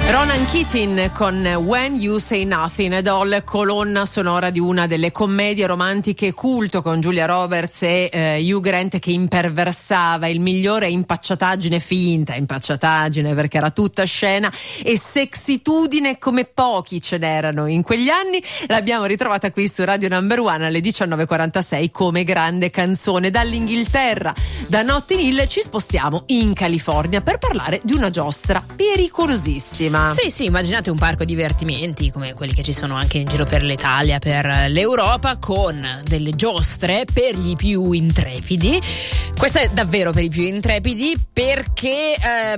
Ronan Keating con When You Say Nothing, Doll, colonna sonora di una delle commedie romantiche culto con Julia Roberts e Hugh Grant che imperversava il migliore impacciataggine, finta impacciataggine perché era tutta scena e sexitudine come pochi ce n'erano in quegli anni. L'abbiamo ritrovata qui su Radio Number One alle 19.46 come grande canzone. Dall'Inghilterra, da Notting Hill, ci spostiamo in California per parlare di una giostra pericolosissima. Sì, immaginate un parco divertimenti come quelli che ci sono anche in giro per l'Italia, per l'Europa, con delle giostre per gli più intrepidi. Questa è davvero per i più intrepidi perché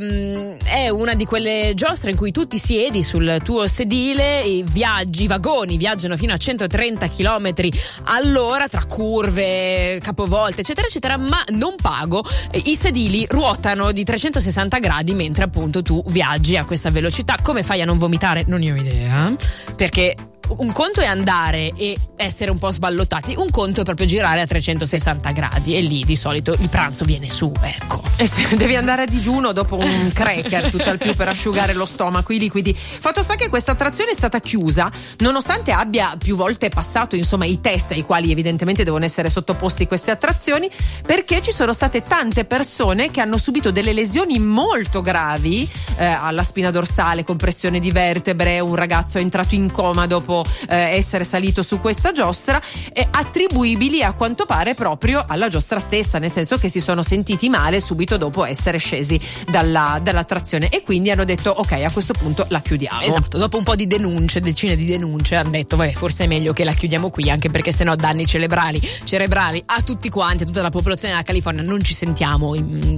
è una di quelle giostre in cui tu ti siedi sul tuo sedile e i vagoni viaggiano fino a 130 km all'ora tra curve, capovolte, eccetera, eccetera, ma non pago. I sedili ruotano di 360 gradi mentre appunto tu viaggi a questa velocità. Come fai a non vomitare? Non ne ho idea, perché un conto è andare e essere un po' sballottati, un conto è proprio girare a 360 gradi e lì di solito il pranzo viene su, ecco. E se devi andare a digiuno dopo un cracker tutt'al più per asciugare lo stomaco, i liquidi. Fatto sta che questa attrazione è stata chiusa nonostante abbia più volte passato insomma i test ai quali evidentemente devono essere sottoposti queste attrazioni, perché ci sono state tante persone che hanno subito delle lesioni molto gravi alla spina dorsale, compressione di vertebre. Un ragazzo è entrato in coma dopo essere salito su questa giostra, attribuibili a quanto pare proprio alla giostra stessa, nel senso che si sono sentiti male subito dopo essere scesi dall'attrazione e quindi hanno detto ok, a questo punto la chiudiamo. Esatto, dopo un po' di denunce, decine di denunce, hanno detto vabbè, forse è meglio che la chiudiamo qui, anche perché sennò danni cerebrali a tutti quanti, a tutta la popolazione della California. Non ci sentiamo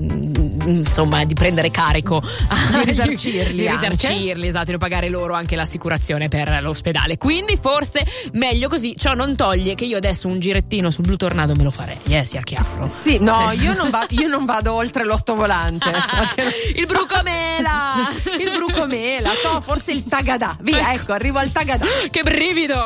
insomma di prendere carico di risarcirli, esatto, di pagare loro anche l'assicurazione per l'ospedale. Quindi forse meglio così. Ciò non toglie che io adesso un girettino sul Blue Tornado me lo farei, sia chiaro. Sì, no, sì. Io non vado oltre l'ottovolante. Il brucomela, forse il tagadà. Via, ecco, arrivo al tagadà. Che brivido!